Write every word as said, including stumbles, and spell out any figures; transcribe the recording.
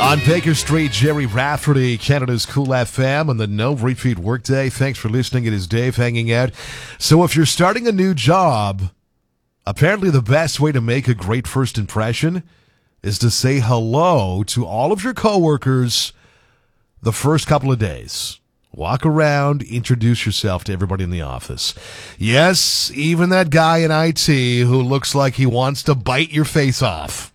On Baker Street, Jerry Rafferty, Canada's Cool F M, and the No Repeat Workday. Thanks for listening. It is Dave hanging out. So if you're starting a new job, apparently the best way to make a great first impression is to say hello to all of your coworkers the first couple of days. Walk around, introduce yourself to everybody in the office. Yes, even that guy in I T who looks like he wants to bite your face off.